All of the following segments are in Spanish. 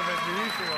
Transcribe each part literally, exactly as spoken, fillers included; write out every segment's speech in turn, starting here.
Convencidísimo.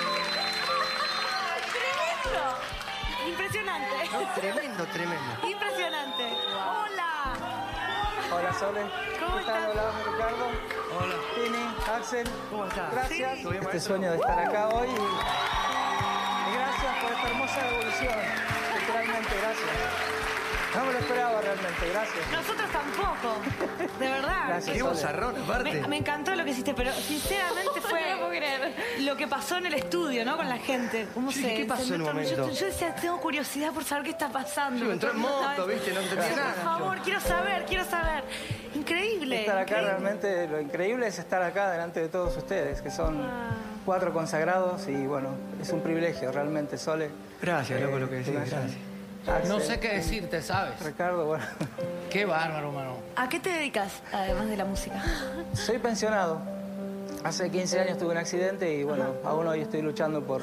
¡Tremendo! Impresionante. No, tremendo, tremendo. Impresionante. Hola. Hola, Sole. ¿Cómo ¿Qué tal? estás? Hola, Ricardo. Hola. Tini, Axel. ¿Cómo estás? Gracias. Sí. ¿Todo bien, Este maestro? sueño de estar acá hoy. Y, y gracias por esta hermosa evolución. Literalmente, gracias. No me lo esperaba realmente, gracias. Nosotros tampoco. De verdad. Gracias. Qué bozarrón, aparte. Me, me encantó lo que hiciste, pero sinceramente fue No lo puedo creer. lo que pasó en el estudio, ¿no? Con la gente. ¿Cómo Sí, se, ¿qué pasó se en un notó? momento? Yo, yo decía, tengo curiosidad por saber qué está pasando. Sí, entró en moto, ¿Sabes? ¿viste? No entendía Por nada. favor, quiero saber, quiero saber. Increíble. Estar acá increíble. realmente, lo increíble es estar acá delante de todos ustedes, que son Ah. cuatro consagrados y bueno, es un privilegio realmente, Sole. Gracias, loco, lo que decís, te vaya. gracias. Axel, No sé qué decirte, ¿sabes? Ricardo, bueno, Qué bárbaro, mano. ¿A qué te dedicas, además de la música? soy pensionado. Hace quince años tuve un accidente y bueno, aún hoy estoy luchando por...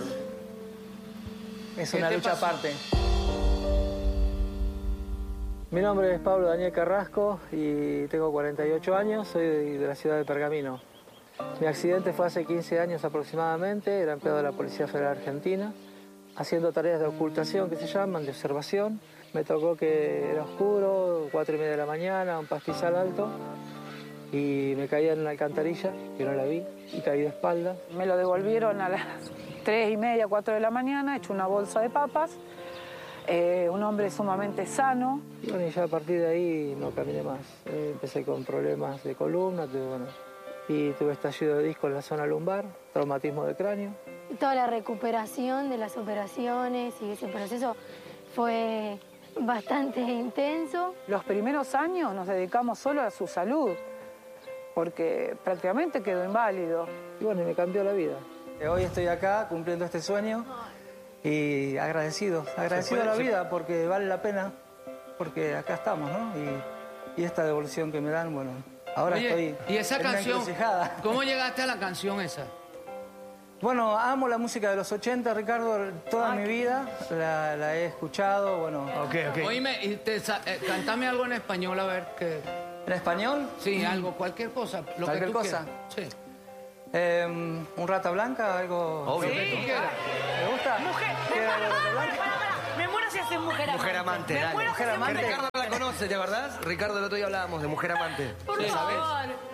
Es ¿Qué una te lucha pasó? aparte. Mi nombre es Pablo Daniel Carrasco y tengo cuarenta y ocho años, soy de, de la ciudad de Pergamino. Mi accidente fue hace quince años aproximadamente, era empleado de la Policía Federal Argentina, haciendo tareas de ocultación que se llaman, de observación. Me tocó que era oscuro, cuatro y media de la mañana, un pastizal alto, y me caí en una alcantarilla, que no la vi, y caí de espalda. Me lo devolvieron a las tres y media, cuatro de la mañana, hecho una bolsa de papas. Eh, un hombre sumamente sano. Y bueno, y ya a partir de ahí no caminé más. Eh, empecé con problemas de columna, tuve, bueno, y tuve estallido de disco en la zona lumbar, traumatismo de cráneo. Toda la recuperación de las operaciones y ese proceso fue bastante intenso. Los primeros años nos dedicamos solo a su salud, porque prácticamente quedó inválido. Y bueno, y me cambió la vida. Eh, Hoy estoy acá cumpliendo este sueño y agradecido, agradecido a la vida porque vale la pena, porque acá estamos, ¿no? Y, y esta devolución que me dan, bueno, ahora Oye, estoy y esa en una canción, encrucijada. ¿cómo llegaste a la canción esa? Bueno, amo la música de los ochenta, Ricardo, toda mi vida la, la he escuchado, bueno. Ok, ok. Oíme, y te sa- eh, cántame algo en español, a ver, que... ¿En español? Sí, algo, cualquier cosa, lo ¿Cualquier que tú cosa? quieras. Sí. Eh, ¿Un rata blanca? ¿Algo? Obvio. Lo que tú quieras. ¿Te gusta? Mujer. ¿Quieres Para, algo de para, blanca? para, para. Me muero si haces mujer amante. Mujer amante, Me dale. muero si Mujer haces amante. Que Ricardo la conoce, ¿te acordás? Ricardo, el otro día hablábamos de mujer amante. Por Sí, favor. ¿sabes?